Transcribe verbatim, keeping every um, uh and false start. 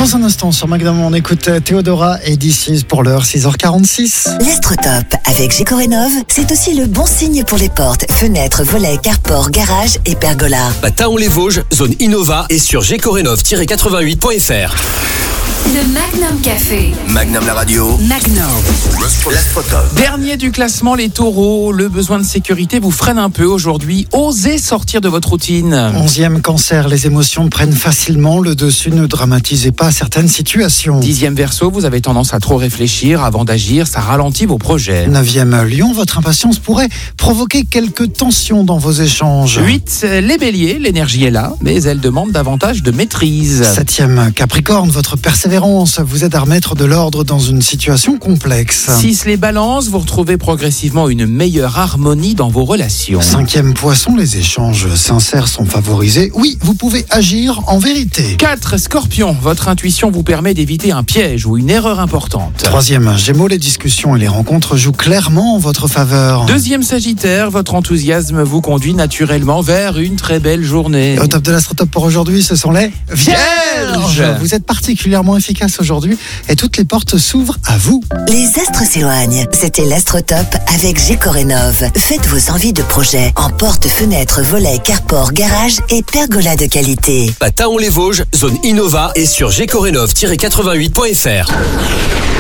Dans un instant, sur Magnum, on écoute Théodora et D C pour l'heure, six heures quarante-six. L'Astrotop avec Gécorénov, c'est aussi le bon signe pour les portes, fenêtres, volets, carport, garage et pergola. À Taon-les-Vosges, zone Innova et sur gécorénov tiret quatre-vingt-huit point f r. Le Magnum Café. Magnum la radio. Magnum. L'Astrotop. Dernier du classement, les taureaux. Le besoin de sécurité vous freine un peu aujourd'hui. Osez sortir de votre routine. Onzième cancer, les émotions prennent facilement le dessus. Ne dramatisez pas certaines situations. Dixième verseau, vous avez tendance à trop réfléchir avant d'agir. Ça ralentit vos projets. Neuvième lion, votre impatience pourrait provoquer quelques tensions dans vos échanges. Huit, les béliers. L'énergie est là, mais elle demande davantage de maîtrise. Septième capricorne, votre persévérance vous aide à remettre de l'ordre dans une situation complexe. Six, les balances. Vous retrouvez progressivement une meilleure harmonie dans vos relations. Cinquième poisson, les échanges sincères sont favorisés. Oui, vous pouvez agir en vérité. Quatre, scorpion. Votre intuition vous permet d'éviter un piège ou une erreur importante. Troisième gémeaux, les discussions et les rencontres jouent clairement en votre faveur. Deuxième sagittaire, votre enthousiasme vous conduit naturellement vers une très belle journée. Au top de l'Astrotop pour aujourd'hui, ce sont les Vierges. Vous êtes particulièrement efficace aujourd'hui et toutes les portes s'ouvrent à vous. Les astres s'éloignent. C'était l'Astrotop avec Gécorénov. Faites vos envies de projet en porte, fenêtre, volet, carport, garage et pergola de qualité. À Taon-les-Vosges, zone Innova et sur gécorénov tiret quatre-vingt-huit point f r.